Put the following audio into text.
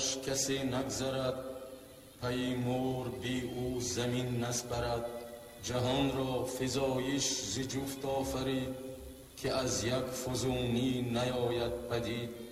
پایش کسی نگذرد، پی مور بی او زمین نسپرد. جهان را فزایش ز جفت آفرید، که از یک فزونی نیاید پدید.